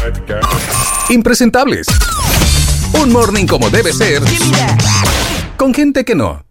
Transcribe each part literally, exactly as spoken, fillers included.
Impresentables. Un morning como debe ser, con gente que no.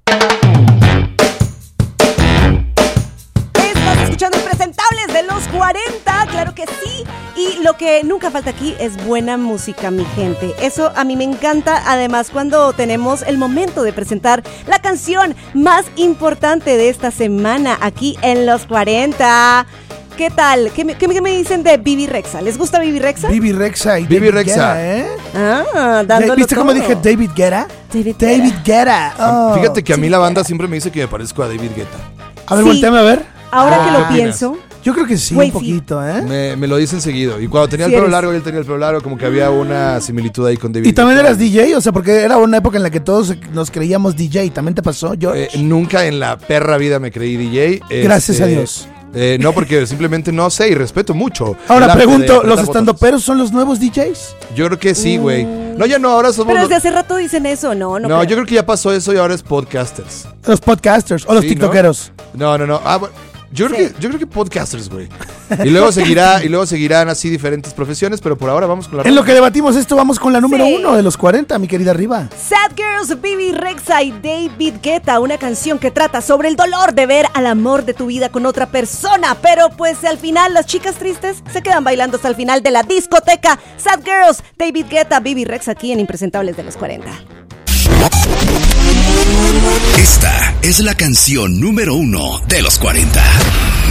Estás escuchando Impresentables de los cuarenta, claro que sí. Y lo que nunca falta aquí es buena música, mi gente. Eso a mí me encanta. Además, cuando tenemos el momento de presentar la canción más importante de esta semana aquí en los cuarenta. ¿Qué tal? ¿Qué me, qué me dicen de Bibi Rexha? ¿Les gusta Bibi Rexha? Bibi Rexha y Bibi David Rexha. Guetta, ¿eh? Ah, dándolo ¿Viste todo. cómo dije David Guetta? David David Guetta. Oh. Fíjate que a mí la banda siempre me dice que me parezco a David Guetta. A ver, Sí. volteame a ver. Ahora Ah. que lo pienso. Yo creo que sí, Güey, un poquito, ¿eh? Me, me lo dicen seguido. Y cuando tenía Sí el pelo eres. largo y él tenía el pelo largo, como que había una similitud ahí con David Y también Guetta. eras D J, o sea, porque era una época en la que todos nos creíamos D J. ¿También te pasó, George? Eh, nunca en la perra vida me creí D J. Gracias Este, a Dios. Eh, no, porque simplemente no sé y respeto mucho. Ahora el arte de pregunto, apretar ¿los botones. estandoperos son los nuevos D Js? Yo creo que sí, güey. No, ya no, ahora somos... Pero los- desde hace rato dicen eso, ¿no? No, No, creo. yo creo que ya pasó eso y ahora es podcasters. Los podcasters o los Sí, tiktokeros. No, no, no. Ah, bueno, yo creo Sí. que yo creo que podcasters, güey. Y luego seguirá y luego seguirán así diferentes profesiones, pero por ahora vamos con la En lo que debatimos esto, vamos con la número Sí. uno de los cuarenta, mi querida Riva. Sad Girls, Bibi Rexha y David Guetta, una canción que trata sobre el dolor de ver al amor de tu vida con otra persona, pero pues al final las chicas tristes se quedan bailando hasta el final de la discoteca. Sad Girls, David Guetta, Bibi Rexha aquí en Impresentables de los cuarenta. Esta es la canción número uno de los cuarenta.